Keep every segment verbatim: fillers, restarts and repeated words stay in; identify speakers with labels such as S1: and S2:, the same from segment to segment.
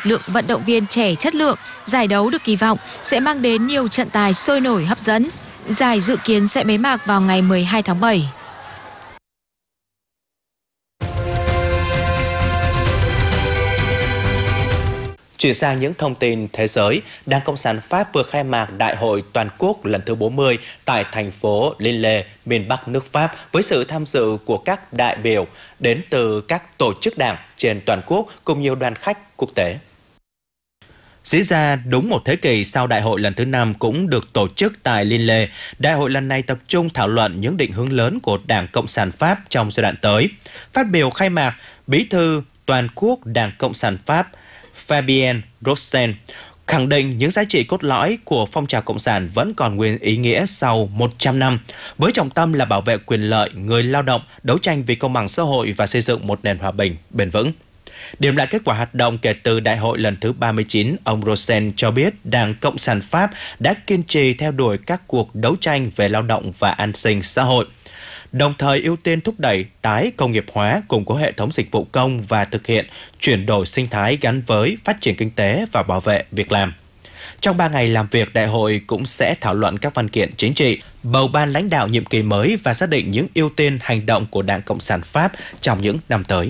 S1: lực lượng vận động viên trẻ chất lượng, giải đấu được kỳ vọng sẽ mang đến nhiều trận tài sôi nổi hấp dẫn. Giải dự kiến sẽ bế mạc vào ngày mười hai tháng bảy.
S2: Chuyển sang những thông tin thế giới, Đảng Cộng sản Pháp vừa khai mạc Đại hội Toàn quốc lần thứ bốn mươi tại thành phố Lille, miền Bắc nước Pháp với sự tham dự của các đại biểu đến từ các tổ chức đảng trên toàn quốc cùng nhiều đoàn khách quốc tế. Diễn ra đúng một thế kỷ sau đại hội lần thứ năm cũng được tổ chức tại Lille, đại hội lần này tập trung thảo luận những định hướng lớn của Đảng Cộng sản Pháp trong giai đoạn tới. Phát biểu khai mạc, Bí thư Toàn quốc Đảng Cộng sản Pháp Fabien Roussel khẳng định những giá trị cốt lõi của phong trào cộng sản vẫn còn nguyên ý nghĩa sau một trăm năm, với trọng tâm là bảo vệ quyền lợi người lao động, đấu tranh vì công bằng xã hội và xây dựng một nền hòa bình bền vững. Điểm lại kết quả hoạt động kể từ đại hội lần thứ ba mươi chín, ông Roussel cho biết Đảng Cộng sản Pháp đã kiên trì theo đuổi các cuộc đấu tranh về lao động và an sinh xã hội, đồng thời ưu tiên thúc đẩy tái công nghiệp hóa, củng cố hệ thống dịch vụ công và thực hiện chuyển đổi sinh thái gắn với phát triển kinh tế và bảo vệ việc làm. Trong ba ngày làm việc, đại hội cũng sẽ thảo luận các văn kiện chính trị, bầu ban lãnh đạo nhiệm kỳ mới và xác định những ưu tiên hành động của Đảng Cộng sản Pháp trong những năm tới.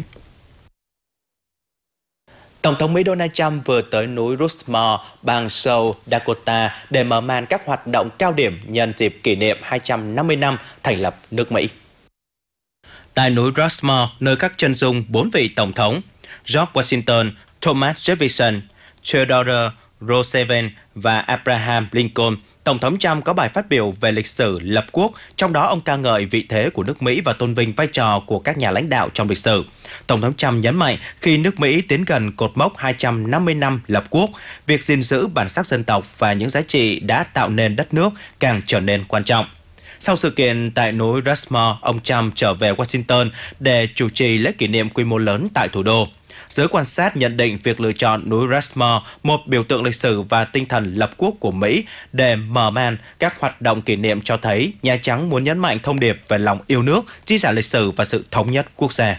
S2: Tổng thống Mỹ Donald Trump vừa tới núi Rushmore, bang South Dakota để mở màn các hoạt động cao điểm nhân dịp kỷ niệm hai trăm năm mươi năm thành lập nước Mỹ. Tại núi Rushmore, nơi các chân dung bốn vị tổng thống George Washington, Thomas Jefferson, Theodore Roosevelt và Abraham Lincoln, Tổng thống Trump có bài phát biểu về lịch sử lập quốc, trong đó ông ca ngợi vị thế của nước Mỹ và tôn vinh vai trò của các nhà lãnh đạo trong lịch sử. Tổng thống Trump nhấn mạnh khi nước Mỹ tiến gần cột mốc hai trăm năm mươi năm lập quốc, việc gìn giữ bản sắc dân tộc và những giá trị đã tạo nên đất nước càng trở nên quan trọng. Sau sự kiện tại núi Rushmore, ông Trump trở về Washington để chủ trì lễ kỷ niệm quy mô lớn tại thủ đô. Giới quan sát nhận định việc lựa chọn núi Rushmore, một biểu tượng lịch sử và tinh thần lập quốc của Mỹ, để mở màn các hoạt động kỷ niệm cho thấy Nhà Trắng muốn nhấn mạnh thông điệp về lòng yêu nước, di sản lịch sử và sự thống nhất quốc gia.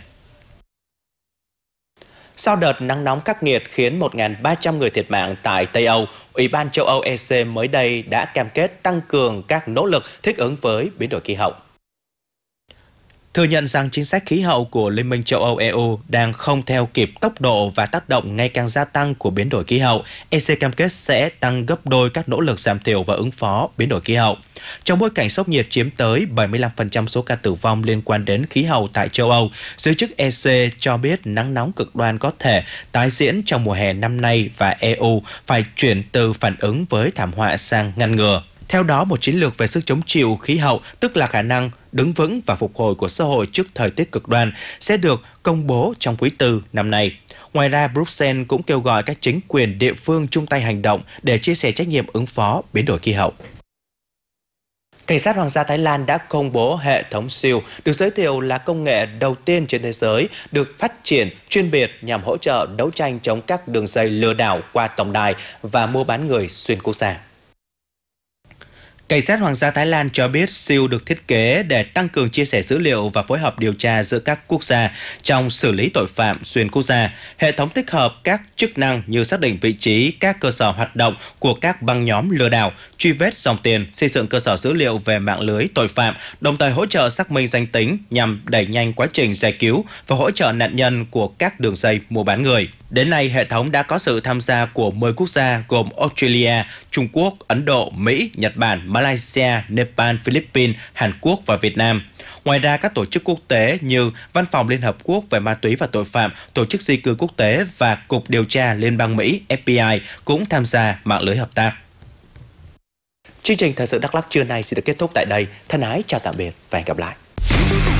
S2: Sau đợt nắng nóng khắc nghiệt khiến một nghìn ba trăm người thiệt mạng tại Tây Âu, Ủy ban châu Âu E C mới đây đã cam kết tăng cường các nỗ lực thích ứng với biến đổi khí hậu. Thừa nhận rằng chính sách khí hậu của Liên minh châu Âu E U đang không theo kịp tốc độ và tác động ngày càng gia tăng của biến đổi khí hậu, E C cam kết sẽ tăng gấp đôi các nỗ lực giảm thiểu và ứng phó biến đổi khí hậu. Trong bối cảnh sốc nhiệt chiếm tới bảy mươi lăm phần trăm số ca tử vong liên quan đến khí hậu tại châu Âu, giới chức E C cho biết nắng nóng cực đoan có thể tái diễn trong mùa hè năm nay và E U phải chuyển từ phản ứng với thảm họa sang ngăn ngừa. Theo đó, một chiến lược về sức chống chịu khí hậu, tức là khả năng đứng vững và phục hồi của xã hội trước thời tiết cực đoan, sẽ được công bố trong quý tư năm nay. Ngoài ra, Bruxelles cũng kêu gọi các chính quyền địa phương chung tay hành động để chia sẻ trách nhiệm ứng phó biến đổi khí hậu. Cảnh sát Hoàng gia Thái Lan đã công bố hệ thống siêu, được giới thiệu là công nghệ đầu tiên trên thế giới được phát triển chuyên biệt nhằm hỗ trợ đấu tranh chống các đường dây lừa đảo qua tổng đài và mua bán người xuyên quốc gia. Cảnh sát Hoàng gia Thái Lan cho biết siêu được thiết kế để tăng cường chia sẻ dữ liệu và phối hợp điều tra giữa các quốc gia trong xử lý tội phạm xuyên quốc gia. Hệ thống tích hợp các chức năng như xác định vị trí các cơ sở hoạt động của các băng nhóm lừa đảo, truy vết dòng tiền, xây dựng cơ sở dữ liệu về mạng lưới tội phạm, đồng thời hỗ trợ xác minh danh tính nhằm đẩy nhanh quá trình giải cứu và hỗ trợ nạn nhân của các đường dây mua bán người. Đến nay, hệ thống đã có sự tham gia của mười quốc gia gồm Australia, Trung Quốc, Ấn Độ, Mỹ, Nhật Bản, Malaysia, Nepal, Philippines, Hàn Quốc và Việt Nam. Ngoài ra, các tổ chức quốc tế như Văn phòng Liên Hợp Quốc về ma túy và tội phạm, Tổ chức di cư quốc tế và Cục Điều tra Liên bang Mỹ F B I cũng tham gia mạng lưới hợp tác. Chương trình Thời sự Đắk Lắk trưa nay sẽ được kết thúc tại đây. Thân ái chào tạm biệt và hẹn gặp lại.